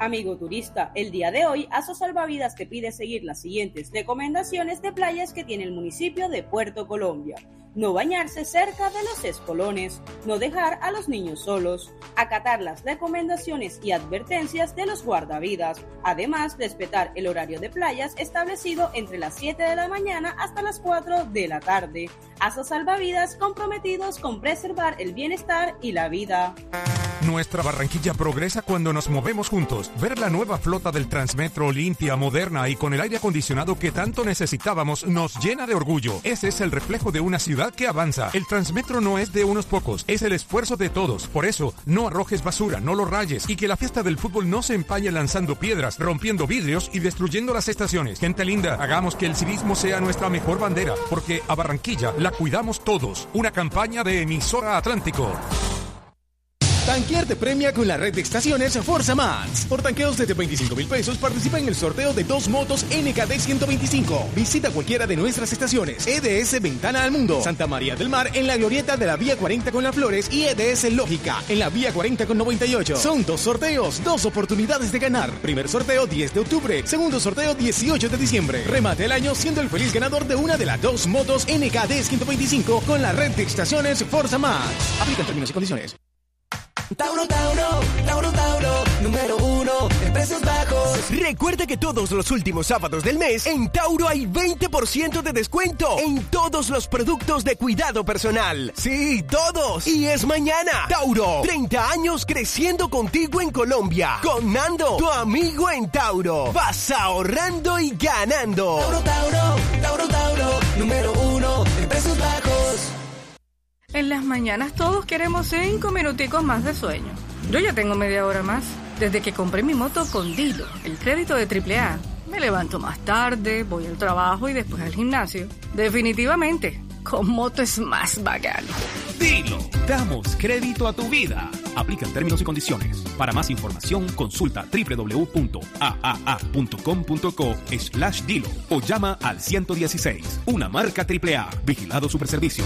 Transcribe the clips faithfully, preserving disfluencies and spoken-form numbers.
Amigo turista, el día de hoy Aso Salvavidas te pide seguir las siguientes recomendaciones de playas que tiene el municipio de Puerto Colombia. No bañarse cerca de los espolones, no dejar a los niños solos, acatar las recomendaciones y advertencias de los guardavidas, además respetar el horario de playas establecido entre las siete de la mañana hasta las cuatro de la tarde. Aso Salvavidas, comprometidos con preservar el bienestar y la vida. Nuestra Barranquilla progresa cuando nos movemos juntos. Ver la nueva flota del Transmetro limpia, moderna y con el aire acondicionado que tanto necesitábamos nos llena de orgullo. Ese es el reflejo de una ciudad que avanza. El Transmetro no es de unos pocos, es el esfuerzo de todos. Por eso, no arrojes basura, no lo rayes y que la fiesta del fútbol no se empañe lanzando piedras, rompiendo vidrios y destruyendo las estaciones. Gente linda, hagamos que el civismo sea nuestra mejor bandera, porque a Barranquilla la cuidamos todos. Una campaña de Emisora Atlántico. Tanquear te premia con la red de estaciones Forza Max. Por tanqueos desde veinticinco mil pesos participa en el sorteo de dos motos N K D ciento veinticinco. Visita cualquiera de nuestras estaciones. E D S Ventana al Mundo, Santa María del Mar en la glorieta de la Vía cuarenta con Las Flores y E D S Lógica en la Vía cuarenta con noventa y ocho. Son dos sorteos, dos oportunidades de ganar. Primer sorteo diez de octubre, segundo sorteo dieciocho de diciembre. Remate el año siendo el feliz ganador de una de las dos motos N K D ciento veinticinco con la red de estaciones Forza Max. Aplican términos y condiciones. Tauro, Tauro, Tauro, Tauro, número uno en precios bajos. Recuerda que todos los últimos sábados del mes en Tauro hay veinte por ciento de descuento en todos los productos de cuidado personal. Sí, todos. Y es mañana. Tauro, treinta años creciendo contigo en Colombia. Con Nando, tu amigo en Tauro. Vas ahorrando y ganando. Tauro, Tauro, Tauro, Tauro, número uno en precios bajos. En las mañanas todos queremos cinco minuticos más de sueño. Yo ya tengo media hora más. Desde que compré mi moto con Dilo, el crédito de triple A, me levanto más tarde, voy al trabajo y después al gimnasio. Definitivamente, con moto es más bacano. Dilo, damos crédito a tu vida. Aplican términos y condiciones. Para más información, consulta doble u doble u doble u punto a a a punto com punto co slash Dilo o llama al ciento dieciséis. Una marca triple A. Vigilado Superservicio.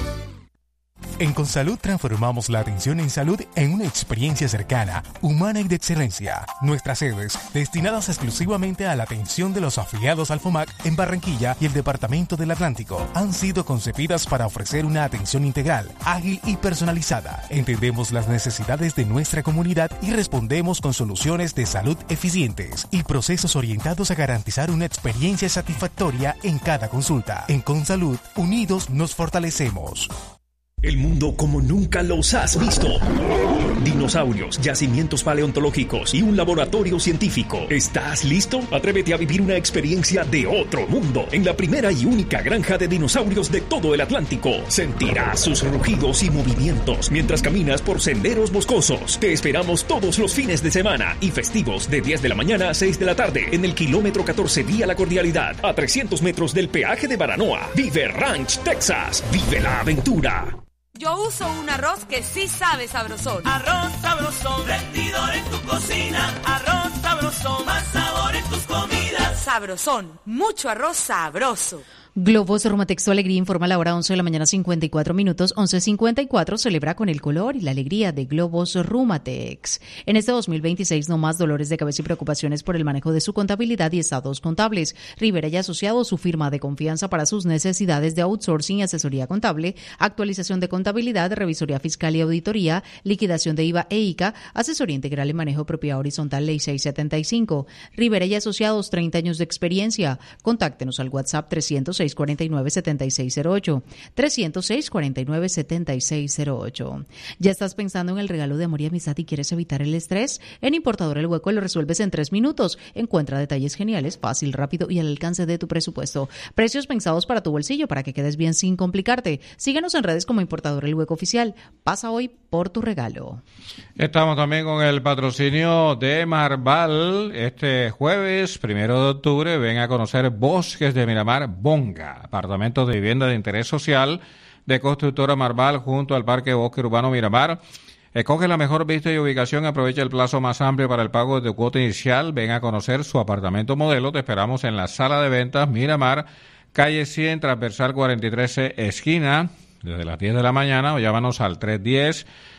En Consalud transformamos la atención en salud en una experiencia cercana, humana y de excelencia. Nuestras sedes, destinadas exclusivamente a la atención de los afiliados al FOMAC en Barranquilla y el Departamento del Atlántico, han sido concebidas para ofrecer una atención integral, ágil y personalizada. Entendemos las necesidades de nuestra comunidad y respondemos con soluciones de salud eficientes y procesos orientados a garantizar una experiencia satisfactoria en cada consulta. En Consalud, unidos nos fortalecemos. El mundo como nunca los has visto. Dinosaurios, yacimientos paleontológicos y un laboratorio científico. ¿Estás listo? Atrévete a vivir una experiencia de otro mundo en la primera y única granja de dinosaurios de todo el Atlántico. Sentirás sus rugidos y movimientos mientras caminas por senderos boscosos. Te esperamos todos los fines de semana y festivos de diez de la mañana a seis de la tarde en el kilómetro catorce Vía La Cordialidad, a trescientos metros del peaje de Baranoa. Vive Ranch, Texas. Vive la aventura. Yo uso un arroz que sí sabe sabrosón. Arroz sabrosón, rendidor en tu cocina. Arroz sabrosón, más sabor en tus comidas. Sabrosón, mucho arroz sabroso. Globos Rumatex, tu alegría, informa a la hora once de la mañana, cincuenta y cuatro minutos. once cincuenta y cuatro, celebra con el color y la alegría de Globos Rumatex. En este dos mil veintiséis, no más dolores de cabeza y preocupaciones por el manejo de su contabilidad y estados contables. Rivera y Asociados, su firma de confianza para sus necesidades de outsourcing y asesoría contable, actualización de contabilidad, revisoría fiscal y auditoría, liquidación de I V A e I C A, asesoría integral en manejo de propiedad horizontal, ley seiscientos setenta y cinco. Rivera y Asociados, treinta años de experiencia. Contáctenos al WhatsApp trescientos seis, cuarenta y nueve, setenta y seis cero ocho, trescientos seis, cuarenta y nueve, setenta y seis cero ocho. ¿Ya estás pensando en el regalo de amor y amistad y quieres evitar el estrés? En Importador El Hueco lo resuelves en tres minutos. Encuentra detalles geniales, fácil, rápido y al alcance de tu presupuesto. Precios pensados para tu bolsillo para que quedes bien sin complicarte. Síguenos en redes como Importador El Hueco Oficial. Pasa hoy por tu regalo. Estamos también con el patrocinio de Marval. Este jueves, primero de octubre, ven a conocer Bosques de Miramar Bonga, apartamentos de vivienda de interés social de Constructora Marval junto al Parque Bosque Urbano Miramar. Escoge la mejor vista y ubicación, aprovecha el plazo más amplio para el pago de cuota inicial. Ven a conocer su apartamento modelo. Te esperamos en la sala de ventas Miramar, calle cien, transversal cuarenta y tres C, esquina, desde las diez de la mañana, o llámanos al tres uno cero,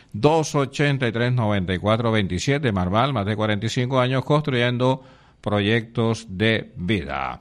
dos ochenta y tres, noventa y cuatro veintisiete. Marval, más de cuarenta y cinco años construyendo proyectos de vida.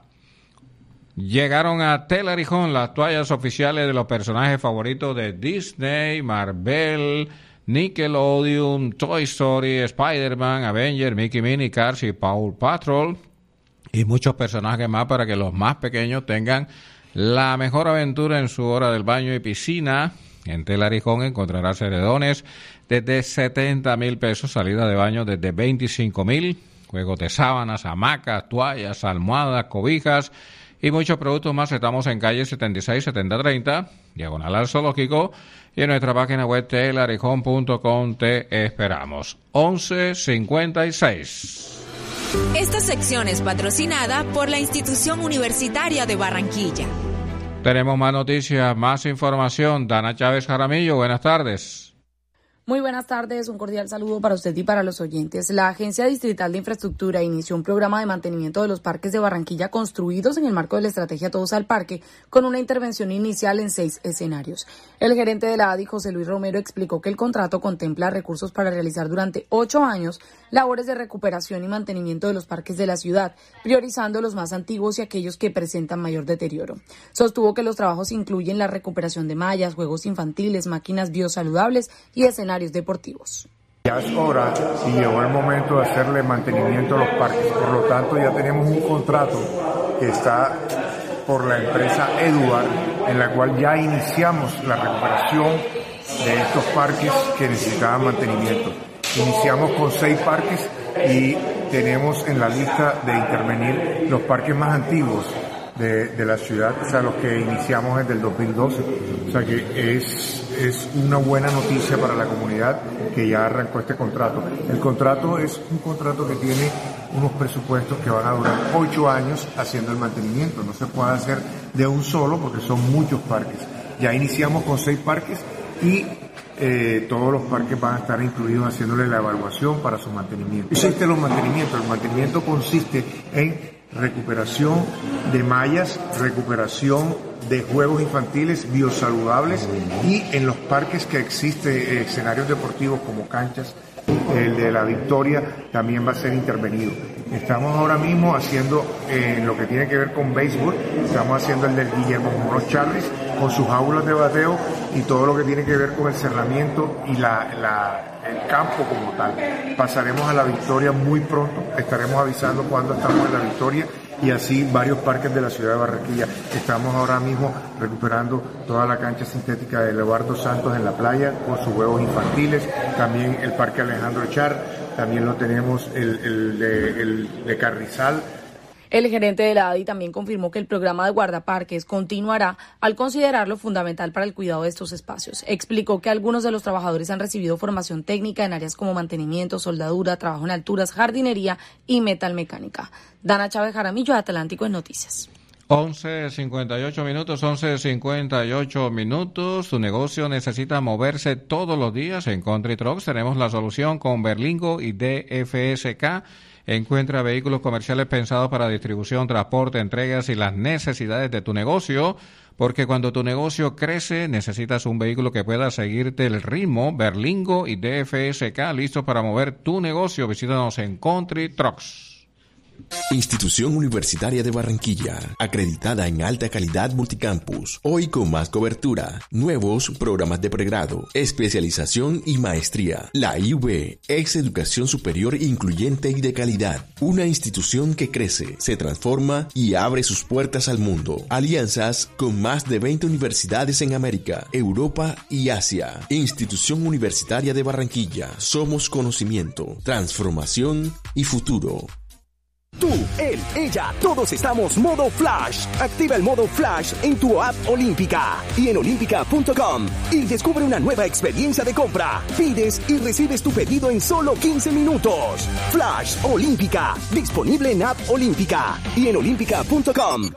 Llegaron a Telarijón las toallas oficiales de los personajes favoritos de Disney, Marvel, Nickelodeon, Toy Story, Spider-Man, Avengers, Mickey Minnie, Cars y Paw Patrol, y muchos personajes más para que los más pequeños tengan la mejor aventura en su hora del baño y piscina. En Telarijón encontrarás edredones desde setenta mil pesos, salida de baño desde veinticinco mil, juegos de sábanas, hamacas, toallas, almohadas, cobijas y muchos productos más. Estamos en calle setenta y seis, setenta treinta, diagonal al zoológico, y en nuestra página web telarijón punto com te esperamos. once cincuenta y seis. Esta sección es patrocinada por la Institución Universitaria de Barranquilla. Tenemos más noticias, más información. Dana Chávez Jaramillo, buenas tardes. Muy buenas tardes, un cordial saludo para usted y para los oyentes. La Agencia Distrital de Infraestructura inició un programa de mantenimiento de los parques de Barranquilla construidos en el marco de la estrategia Todos al Parque, con una intervención inicial en seis escenarios. El gerente de la A D I, José Luis Romero, explicó que el contrato contempla recursos para realizar durante ocho años labores de recuperación y mantenimiento de los parques de la ciudad, priorizando los más antiguos y aquellos que presentan mayor deterioro. Sostuvo que los trabajos incluyen la recuperación de mallas, juegos infantiles, máquinas biosaludables y escenarios deportivos. Ya es hora y llegó el momento de hacerle mantenimiento a los parques. Por lo tanto, ya tenemos un contrato que está por la empresa Eduard, en la cual ya iniciamos la recuperación de estos parques que necesitaban mantenimiento. Iniciamos con seis parques y tenemos en la lista de intervenir los parques más antiguos de, de la ciudad, o sea, los que iniciamos desde el dos mil doce. O sea que es, es una buena noticia para la comunidad que ya arrancó este contrato. El contrato es un contrato que tiene unos presupuestos que van a durar ocho años haciendo el mantenimiento. No se puede hacer de un solo porque son muchos parques. Ya iniciamos con seis parques y Eh, todos los parques van a estar incluidos haciéndole la evaluación para su mantenimiento. Existen los mantenimientos. El mantenimiento consiste en recuperación de mallas, recuperación de juegos infantiles biosaludables y en los parques que existen eh, escenarios deportivos como canchas, el de la Victoria también va a ser intervenido. Estamos ahora mismo haciendo eh, lo que tiene que ver con béisbol, estamos haciendo el del Guillermo Moros Charles con sus jaulas de bateo y todo lo que tiene que ver con el cerramiento y la, la, el campo como tal. Pasaremos a la Victoria muy pronto, estaremos avisando cuando estamos en la Victoria y así varios parques de la ciudad de Barranquilla. Estamos ahora mismo recuperando toda la cancha sintética de Eduardo Santos en la playa con sus juegos infantiles, también el parque Alejandro Char, también lo tenemos el, el, de, el de Carrizal. El gerente de la A D I también confirmó que el programa de guardaparques continuará al considerarlo fundamental para el cuidado de estos espacios. Explicó que algunos de los trabajadores han recibido formación técnica en áreas como mantenimiento, soldadura, trabajo en alturas, jardinería y metalmecánica. Dana Chávez Jaramillo, Atlántico en Noticias. once cincuenta y ocho minutos, once cincuenta y ocho minutos. Tu negocio necesita moverse todos los días. En Country Trucks tenemos la solución con Berlingo y D F S K. Encuentra vehículos comerciales pensados para distribución, transporte, entregas y las necesidades de tu negocio, porque cuando tu negocio crece necesitas un vehículo que pueda seguirte el ritmo. Berlingo y D F S K, listos para mover tu negocio. Visítanos en Country Trucks. Institución Universitaria de Barranquilla, acreditada en alta calidad multicampus, hoy con más cobertura, nuevos programas de pregrado, especialización y maestría. La I U B es educación superior incluyente y de calidad, una institución que crece, se transforma y abre sus puertas al mundo. Alianzas con más de veinte universidades en América, Europa y Asia. Institución Universitaria de Barranquilla, somos conocimiento, transformación y futuro. Tú, él, ella, todos estamos modo Flash. Activa el modo Flash en tu app Olímpica y en olímpica punto com y descubre una nueva experiencia de compra. Pides y recibes tu pedido en solo quince minutos. Flash Olímpica, disponible en app Olímpica y en olímpica punto com.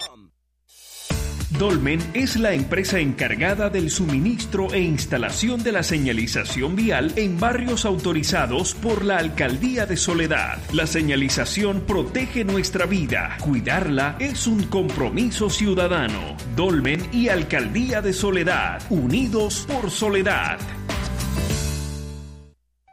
Dolmen es la empresa encargada del suministro e instalación de la señalización vial en barrios autorizados por la Alcaldía de Soledad. La señalización protege nuestra vida. Cuidarla es un compromiso ciudadano. Dolmen y Alcaldía de Soledad, unidos por Soledad.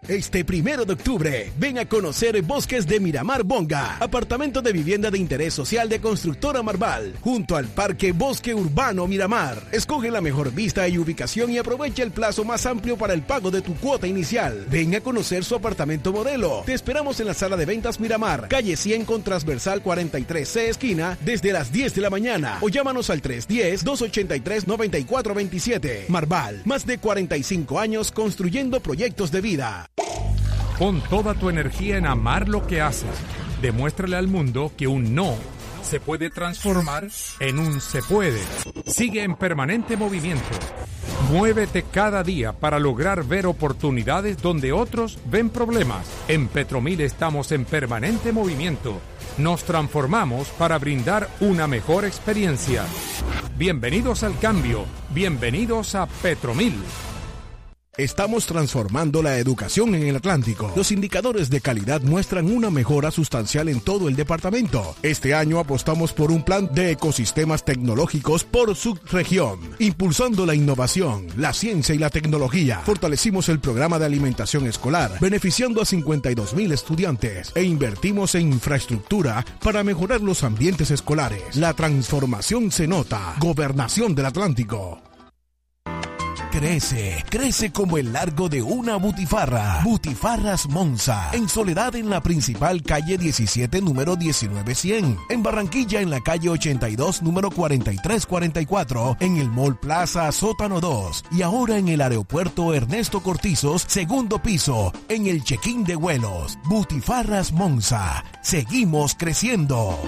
Este primero de octubre, ven a conocer Bosques de Miramar Bonga, apartamento de vivienda de interés social de Constructora Marval, junto al Parque Bosque Urbano Miramar. Escoge la mejor vista y ubicación y aprovecha el plazo más amplio para el pago de tu cuota inicial. Ven a conocer su apartamento modelo. Te esperamos en la sala de ventas Miramar, calle cien con transversal cuarenta y tres C esquina, desde las diez de la mañana, o llámanos al tres uno cero, dos ocho tres, nueve cuatro dos siete. Marval, más de cuarenta y cinco años construyendo proyectos de vida. Pon toda tu energía en amar lo que haces. Demuéstrale al mundo que un no se puede transformar en un se puede. Sigue en permanente movimiento. Muévete cada día para lograr ver oportunidades donde otros ven problemas. En Petromil estamos en permanente movimiento. Nos transformamos para brindar una mejor experiencia. Bienvenidos al cambio. Bienvenidos a Petromil. Estamos transformando la educación en el Atlántico. Los indicadores de calidad muestran una mejora sustancial en todo el departamento. Este año apostamos por un plan de ecosistemas tecnológicos por subregión, impulsando la innovación, la ciencia y la tecnología. Fortalecimos el programa de alimentación escolar, beneficiando a cincuenta y dos mil estudiantes, e invertimos en infraestructura para mejorar los ambientes escolares. La transformación se nota. Gobernación del Atlántico. Crece, crece como el largo de una butifarra. Butifarras Monza, en Soledad en la principal calle diecisiete, número diecinueve cien. En Barranquilla en la calle ochenta y dos, número cuarenta y tres cuarenta y cuatro. En el Mall Plaza Sótano dos. Y ahora en el aeropuerto Ernesto Cortizos, segundo piso, en el check-in de vuelos. Butifarras Monza, seguimos creciendo.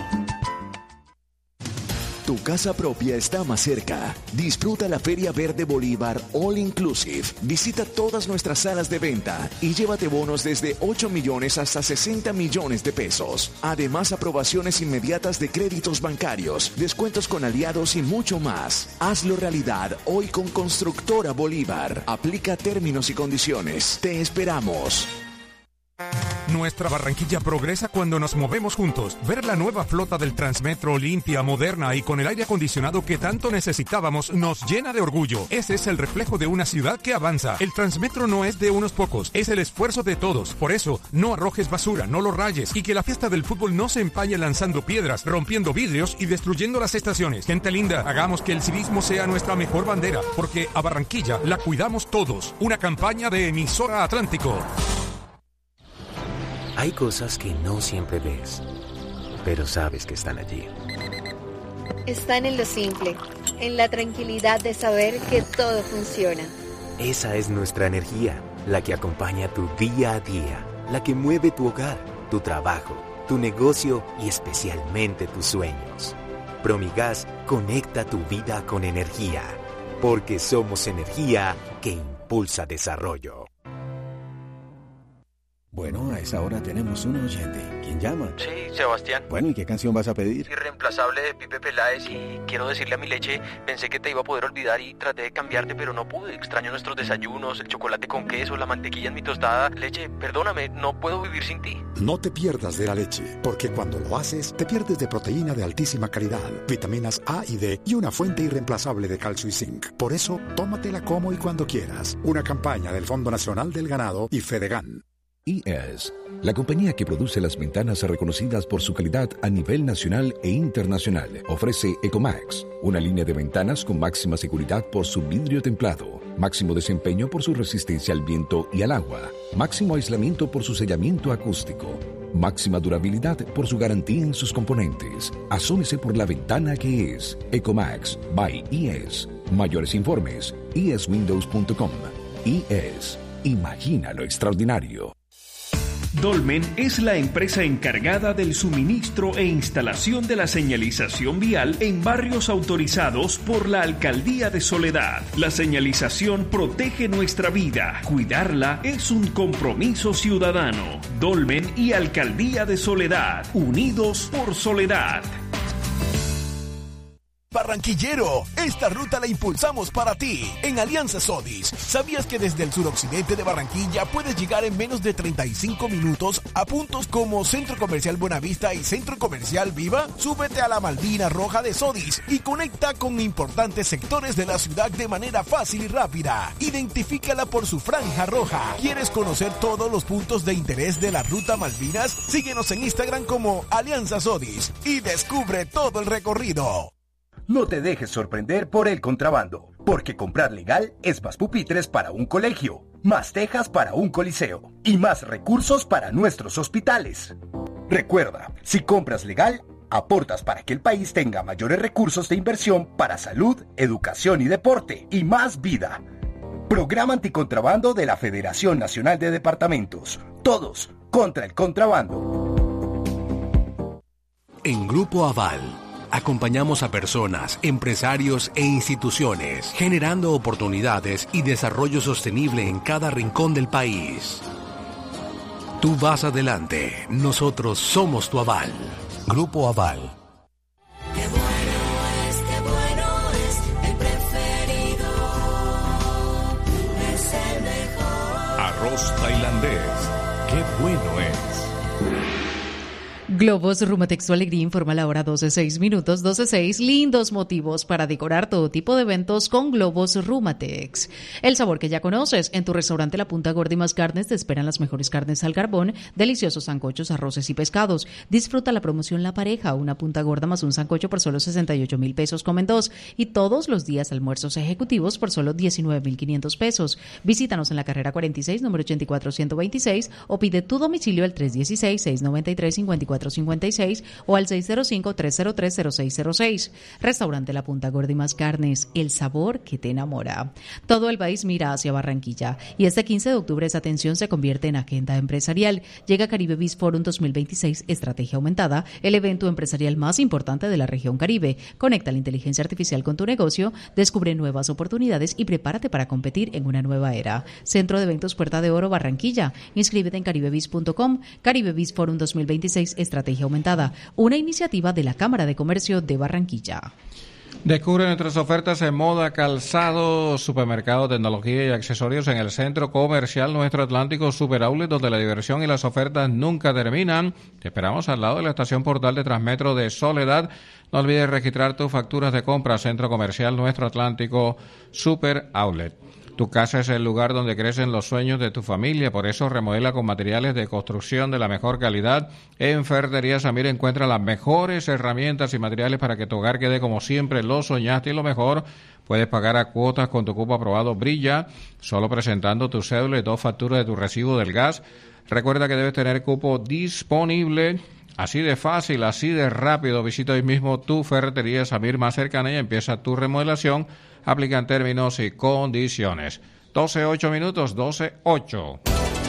Tu casa propia está más cerca. Disfruta la Feria Verde Bolívar All Inclusive. Visita todas nuestras salas de venta y llévate bonos desde ocho millones hasta sesenta millones de pesos. Además, aprobaciones inmediatas de créditos bancarios, descuentos con aliados y mucho más. Hazlo realidad hoy con Constructora Bolívar. Aplica términos y condiciones. Te esperamos. Nuestra Barranquilla progresa cuando nos movemos juntos. Ver la nueva flota del Transmetro limpia, moderna y con el aire acondicionado que tanto necesitábamos nos llena de orgullo. Ese es el reflejo de una ciudad que avanza. El Transmetro no es de unos pocos, es el esfuerzo de todos. Por eso, no arrojes basura, no lo rayes y que la fiesta del fútbol no se empañe lanzando piedras, rompiendo vidrios y destruyendo las estaciones. Gente linda, hagamos que el civismo sea nuestra mejor bandera, porque a Barranquilla la cuidamos todos. Una campaña de Emisora Atlántico. Hay cosas que no siempre ves, pero sabes que están allí. Están en lo simple, en la tranquilidad de saber que todo funciona. Esa es nuestra energía, la que acompaña tu día a día, la que mueve tu hogar, tu trabajo, tu negocio y especialmente tus sueños. Promigas conecta tu vida con energía, porque somos energía que impulsa desarrollo. Bueno, a esa hora tenemos un oyente. ¿Quién llama? Sí, Sebastián. Bueno, ¿y qué canción vas a pedir? Irreemplazable de Pipe Peláez. Y quiero decirle a mi leche, pensé que te iba a poder olvidar y traté de cambiarte, pero no pude. Extraño nuestros desayunos, el chocolate con queso, la mantequilla en mi tostada. Leche, perdóname, no puedo vivir sin ti. No te pierdas de la leche, porque cuando lo haces, te pierdes de proteína de altísima calidad, vitaminas A y D y una fuente irreemplazable de calcio y zinc. Por eso, tómatela como y cuando quieras. Una campaña del Fondo Nacional del Ganado y Fedegan. I E S, la compañía que produce las ventanas reconocidas por su calidad a nivel nacional e internacional, ofrece Ecomax, una línea de ventanas con máxima seguridad por su vidrio templado, máximo desempeño por su resistencia al viento y al agua, máximo aislamiento por su sellamiento acústico, máxima durabilidad por su garantía en sus componentes. Asómese por la ventana que es Ecomax by I E S. Mayores informes, i es windows punto com. I E S, imagina lo extraordinario. Dolmen es la empresa encargada del suministro e instalación de la señalización vial en barrios autorizados por la Alcaldía de Soledad. La señalización protege nuestra vida. Cuidarla es un compromiso ciudadano. Dolmen y Alcaldía de Soledad, unidos por Soledad. Barranquillero, esta ruta la impulsamos para ti. En Alianza Sodis, ¿sabías que desde el suroccidente de Barranquilla puedes llegar en menos de treinta y cinco minutos a puntos como Centro Comercial Buenavista y Centro Comercial Viva? Súbete a la Malvina Roja de Sodis y conecta con importantes sectores de la ciudad de manera fácil y rápida. Identifícala por su franja roja. ¿Quieres conocer todos los puntos de interés de la Ruta Malvinas? Síguenos en Instagram como Alianza Sodis y descubre todo el recorrido. No te dejes sorprender por el contrabando, porque comprar legal es más pupitres para un colegio, más tejas para un coliseo y más recursos para nuestros hospitales. Recuerda, si compras legal, aportas para que el país tenga mayores recursos de inversión para salud, educación y deporte y más vida. Programa Anticontrabando de la Federación Nacional de Departamentos. Todos contra el contrabando. En Grupo Aval, acompañamos a personas, empresarios e instituciones, generando oportunidades y desarrollo sostenible en cada rincón del país. Tú vas adelante, nosotros somos tu aval. Grupo Aval. Qué bueno es, qué bueno es, el preferido es el mejor. Arroz tailandés, qué bueno es. Globos Rumatex, tu alegría, informa la hora doce seis minutos, doce seis. Lindos motivos para decorar todo tipo de eventos con Globos Rumatex. El sabor que ya conoces. En tu restaurante La Punta Gorda y Más Carnes te esperan las mejores carnes al carbón, deliciosos sancochos, arroces y pescados. Disfruta la promoción La Pareja, una punta gorda más un sancocho por solo sesenta y ocho mil pesos, comen dos. Y todos los días almuerzos ejecutivos por solo diecinueve mil quinientos pesos. Visítanos en la carrera cuarenta y seis, número ochenta y cuatro ciento veintiséis, o pide tu domicilio al tres uno seis, seis nueve tres, cinco cuatro cincuenta y seis o al seis cero cinco, tres cero tres, cero seis cero seis. Restaurante La Punta Gorda y Más Carnes, el sabor que te enamora. Todo el país mira hacia Barranquilla y este quince de octubre esa atención se convierte en agenda empresarial. Llega Caribe Biz Forum dos mil veintiséis, Estrategia Aumentada, el evento empresarial más importante de la región Caribe. Conecta la inteligencia artificial con tu negocio, descubre nuevas oportunidades y prepárate para competir en una nueva era. Centro de Eventos Puerta de Oro, Barranquilla. Inscríbete en caribebiz punto com. Caribe Biz Forum dos mil veintiséis, Estrategia Aumentada, una iniciativa de la Cámara de Comercio de Barranquilla. Descubre nuestras ofertas en moda, calzado, supermercado, tecnología y accesorios en el Centro Comercial Nuestro Atlántico Super Outlet, donde la diversión y las ofertas nunca terminan. Te esperamos al lado de la estación portal de Transmetro de Soledad. No olvides registrar tus facturas de compra. Centro Comercial Nuestro Atlántico Super Outlet. Tu casa es el lugar donde crecen los sueños de tu familia, por eso remodela con materiales de construcción de la mejor calidad. En Ferretería Samir encuentra las mejores herramientas y materiales para que tu hogar quede como siempre lo soñaste y lo mejor. Puedes pagar a cuotas con tu cupo aprobado Brilla, solo presentando tu cédula y dos facturas de tu recibo del gas. Recuerda que debes tener cupo disponible. Así de fácil, así de rápido. Visita hoy mismo tu Ferretería Samir más cercana y empieza tu remodelación. Aplican términos y condiciones. doce ocho minutos, doce ocho.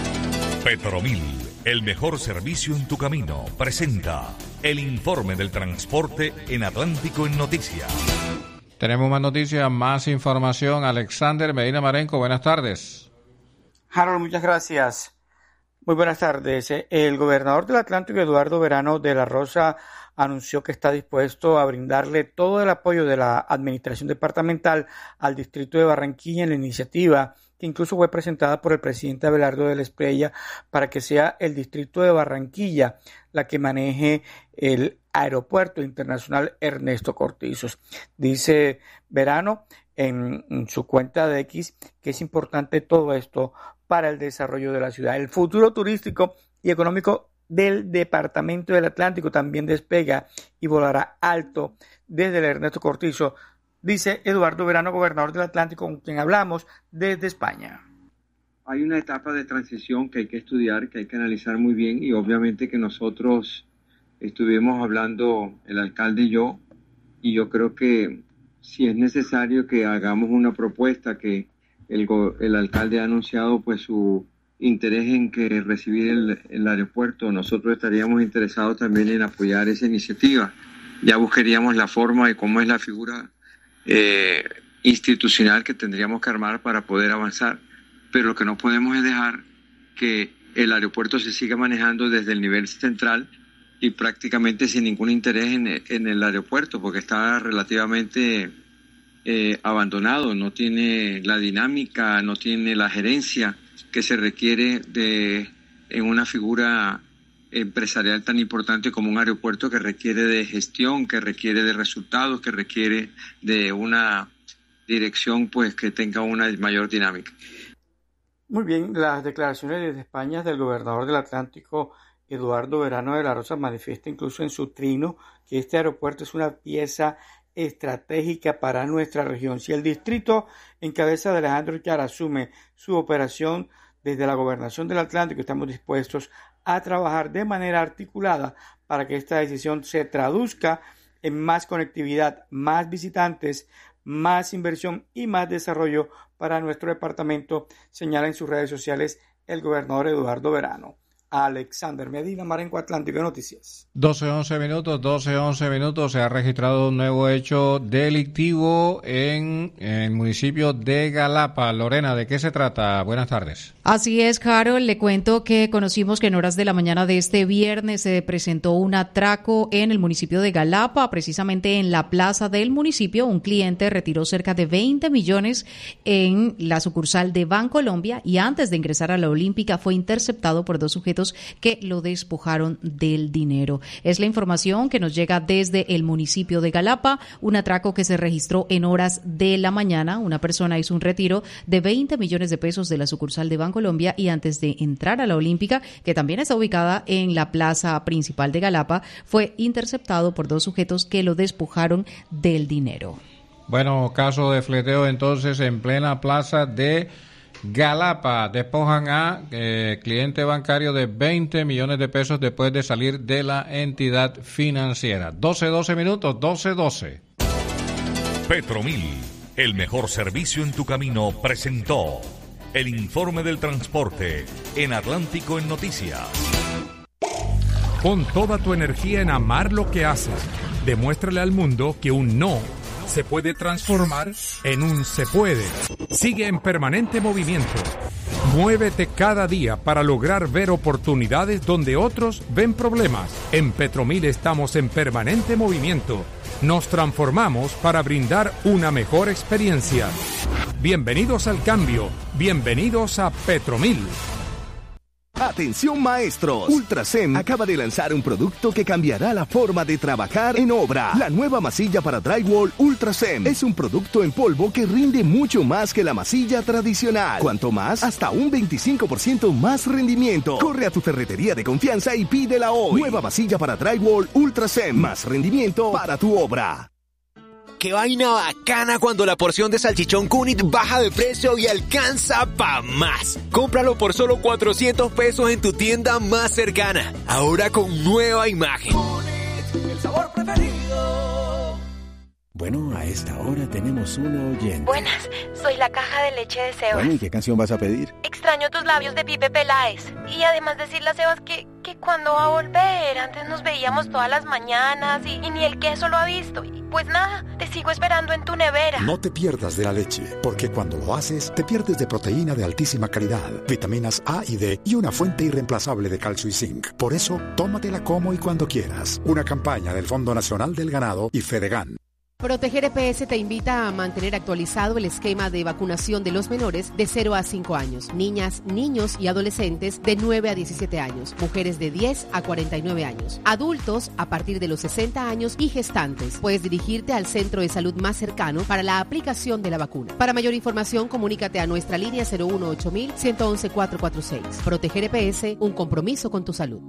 Petromil, el mejor servicio en tu camino, presenta el informe del transporte en Atlántico en Noticias. Tenemos más noticias, más información. Alexander Medina Marenco, buenas tardes. Harold, muchas gracias. Muy buenas tardes. El gobernador del Atlántico, Eduardo Verano de la Rosa, anunció que está dispuesto a brindarle todo el apoyo de la administración departamental al distrito de Barranquilla en la iniciativa que incluso fue presentada por el presidente Abelardo de la Espriella para que sea el distrito de Barranquilla la que maneje el aeropuerto internacional Ernesto Cortizos. Dice Verano en, en su cuenta de X que es importante todo esto para el desarrollo de la ciudad. El futuro turístico y económico del Departamento del Atlántico también despega y volará alto desde el Ernesto Cortizo, dice Eduardo Verano, gobernador del Atlántico, con quien hablamos desde España. Hay una etapa de transición que hay que estudiar, que hay que analizar muy bien, y obviamente que nosotros estuvimos hablando, el alcalde y yo, y yo creo que si es necesario que hagamos una propuesta, que el, el alcalde ha anunciado pues su interés en que recibir el, el aeropuerto, nosotros estaríamos interesados también en apoyar esa iniciativa. Ya buscaríamos la forma y cómo es la figura eh, institucional que tendríamos que armar para poder avanzar, pero lo que no podemos es dejar que el aeropuerto se siga manejando desde el nivel central y prácticamente sin ningún interés en, en el aeropuerto, porque está relativamente eh, abandonado, no tiene la dinámica, no tiene la gerencia que se requiere de en una figura empresarial tan importante como un aeropuerto, que requiere de gestión, que requiere de resultados, que requiere de una dirección pues que tenga una mayor dinámica. Muy bien, las declaraciones desde España del gobernador del Atlántico, Eduardo Verano de la Rosa, manifiesta incluso en su trino que este aeropuerto es una pieza estratégica para nuestra región. Si el distrito en cabeza de Alejandro Char asume su operación desde la gobernación del Atlántico, estamos dispuestos a trabajar de manera articulada para que esta decisión se traduzca en más conectividad, más visitantes, más inversión y más desarrollo para nuestro departamento, señala en sus redes sociales el gobernador Eduardo Verano. Alexander Medina, Marenco Atlántico Noticias. doce once minutos, doce once minutos. Se ha registrado un nuevo hecho delictivo en, en el municipio de Galapa. Lorena, ¿de qué se trata? Buenas tardes. Así es, Harold. Le cuento que conocimos que en horas de la mañana de este viernes se presentó un atraco en el municipio de Galapa, precisamente en la plaza del municipio. Un cliente retiró cerca de veinte millones en la sucursal de Bancolombia y antes de ingresar a la Olímpica fue interceptado por dos sujetos que lo despojaron del dinero. Es la información que nos llega desde el municipio de Galapa, un atraco que se registró en horas de la mañana. Una persona hizo un retiro de veinte millones de pesos de la sucursal de Bancolombia y antes de entrar a la Olímpica, que también está ubicada en la plaza principal de Galapa, fue interceptado por dos sujetos que lo despojaron del dinero. Bueno, caso de fleteo entonces en plena plaza de Galapa. Despojan a eh, cliente bancario de veinte millones de pesos después de salir de la entidad financiera. doce doce minutos, doce doce. Petromil, el mejor servicio en tu camino, presentó el informe del transporte en Atlántico en Noticias. Pon toda tu energía en amar lo que haces. Demuéstrale al mundo que un no se puede transformar en un se puede. Sigue en permanente movimiento. Muévete cada día para lograr ver oportunidades donde otros ven problemas. En Petromil estamos en permanente movimiento. Nos transformamos para brindar una mejor experiencia. Bienvenidos al cambio. Bienvenidos a Petromil. Atención maestros, Ultrasem acaba de lanzar un producto que cambiará la forma de trabajar en obra. La nueva masilla para drywall Ultrasem es un producto en polvo que rinde mucho más que la masilla tradicional. Cuanto más, hasta un veinticinco por ciento más rendimiento. Corre a tu ferretería de confianza y pídela hoy. Nueva masilla para drywall Ultrasem, más rendimiento para tu obra. ¡Qué vaina bacana cuando la porción de salchichón Cunit baja de precio y alcanza pa' más! Cómpralo por solo cuatrocientos pesos en tu tienda más cercana. Ahora con nueva imagen. Cunit, el sabor preferido. Bueno, a esta hora tenemos un oyente. Buenas, soy la caja de leche de Sebas. Bueno, ¿y qué canción vas a pedir? Extraño tus labios de Pipe Peláez. Y además decirle a Sebas que, que cuando va a volver. Antes nos veíamos todas las mañanas y, y ni el queso lo ha visto. Y pues nada, te sigo esperando en tu nevera. No te pierdas de la leche, porque cuando lo haces, te pierdes de proteína de altísima calidad, vitaminas A y D y una fuente irreemplazable de calcio y zinc. Por eso, tómatela como y cuando quieras. Una campaña del Fondo Nacional del Ganado y Fedegan. Proteger E P S te invita a mantener actualizado el esquema de vacunación de los menores de cero a cinco años, niñas, niños y adolescentes de nueve a diecisiete años, mujeres de diez a cuarenta y nueve años, adultos a partir de los sesenta años y gestantes. Puedes dirigirte al centro de salud más cercano para la aplicación de la vacuna. Para mayor información, comunícate a nuestra línea cero uno ocho mil, ciento once, cuatrocientos cuarenta y seis. Proteger E P S, un compromiso con tu salud.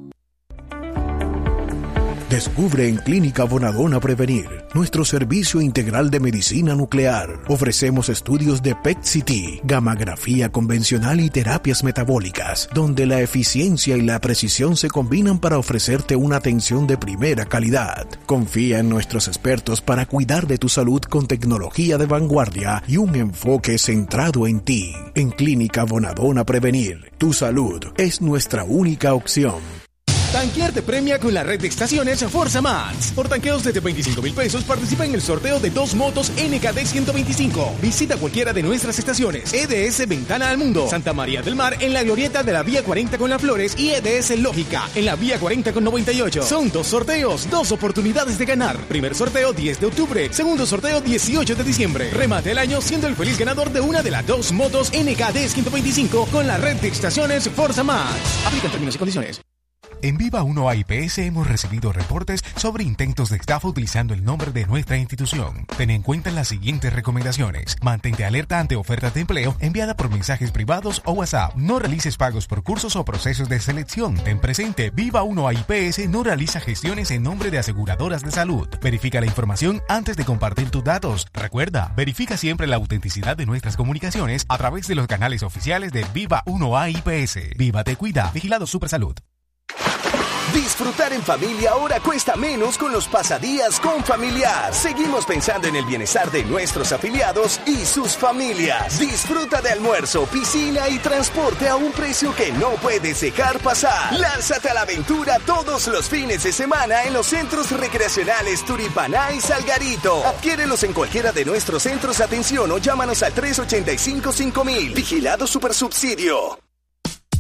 Descubre en Clínica Bonadona Prevenir nuestro servicio integral de medicina nuclear. Ofrecemos estudios de P E T C T, gammagrafía convencional y terapias metabólicas, donde la eficiencia y la precisión se combinan para ofrecerte una atención de primera calidad. Confía en nuestros expertos para cuidar de tu salud con tecnología de vanguardia y un enfoque centrado en ti. En Clínica Bonadona Prevenir, tu salud es nuestra única opción. Tanquear te premia con la red de estaciones Forza Max. Por tanqueos desde veinticinco mil pesos participa en el sorteo de dos motos N K D ciento veinticinco. Visita cualquiera de nuestras estaciones. E D S Ventana al Mundo, Santa María del Mar en la glorieta de la Vía cuarenta con Las Flores y E D S Lógica en la Vía cuarenta con noventa y ocho. Son dos sorteos, dos oportunidades de ganar. Primer sorteo diez de octubre, segundo sorteo dieciocho de diciembre. Remate el año siendo el feliz ganador de una de las dos motos N K D ciento veinticinco con la red de estaciones Forza Max. Aplican términos y condiciones. En Viva uno A I P S hemos recibido reportes sobre intentos de estafa utilizando el nombre de nuestra institución. Ten en cuenta las siguientes recomendaciones. Mantente alerta ante ofertas de empleo enviadas por mensajes privados o WhatsApp. No realices pagos por cursos o procesos de selección. Ten presente, Viva uno A I P S no realiza gestiones en nombre de aseguradoras de salud. Verifica la información antes de compartir tus datos. Recuerda, verifica siempre la autenticidad de nuestras comunicaciones a través de los canales oficiales de Viva uno A I P S. Viva te cuida. Vigilado Supersalud. Disfrutar en familia ahora cuesta menos con los pasadías con Familiar. Seguimos pensando en el bienestar de nuestros afiliados y sus familias. Disfruta de almuerzo, piscina y transporte a un precio que no puedes dejar pasar. Lánzate a la aventura todos los fines de semana en los centros recreacionales Turipaná y Salgarito. Adquiérelos en cualquiera de nuestros centros de atención o llámanos al tres ochenta y cinco cinco mil. Vigilado Supersubsidio.